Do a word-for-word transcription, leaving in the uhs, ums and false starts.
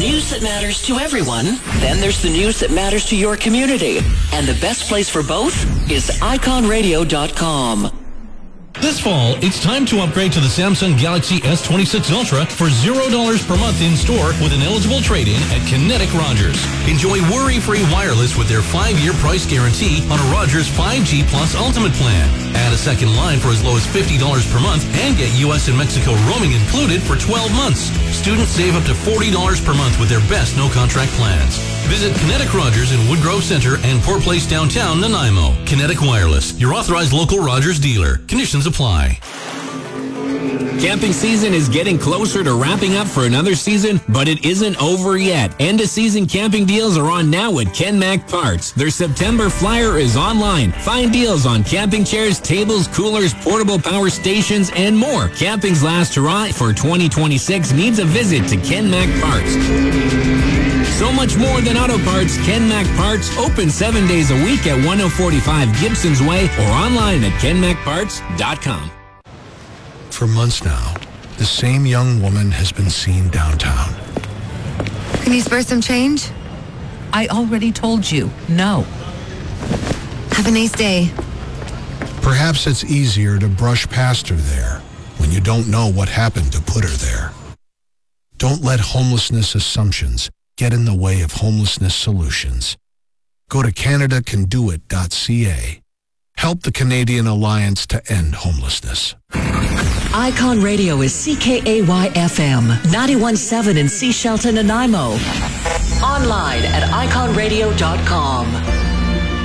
news that matters to everyone. Then there's the news that matters to your community. And the best place for both is icon radio dot com. This fall, it's time to upgrade to the Samsung Galaxy S twenty-six Ultra for zero dollars per month in-store with an eligible trade-in at Kinetic Rogers. Enjoy worry-free wireless with their five-year price guarantee on a Rogers five G Plus Ultimate plan. Add a second line for as low as fifty dollars per month and get U S and Mexico roaming included for twelve months. Students save up to forty dollars per month with their best no-contract plans. Visit Kinetic Rogers in Woodgrove Center and Port Place downtown, Nanaimo. Kinetic Wireless, your authorized local Rogers dealer. Conditions apply. Camping season is getting closer to wrapping up for another season, but it isn't over yet. End-of-season camping deals are on now at Kenmac Parts. Their September flyer is online. Find deals on camping chairs, tables, coolers, portable power stations, and more. Camping's last hurrah for twenty twenty-six needs a visit to Kenmac Parts. So much more than auto parts. Kenmac Parts, open seven days a week at ten forty-five Gibson's Way or online at ken mac parts dot com. For months now, the same young woman has been seen downtown. Can you spare some change? I already told you, no. Have a nice day. Perhaps it's easier to brush past her there when you don't know what happened to put her there. Don't let homelessness assumptions get in the way of homelessness solutions. Go to canada can do it dot c a. Help the Canadian Alliance to End Homelessness. Icon Radio is C K A Y F M, ninety-one point seven in Sea Shelton, Nanaimo. Online at icon radio dot com.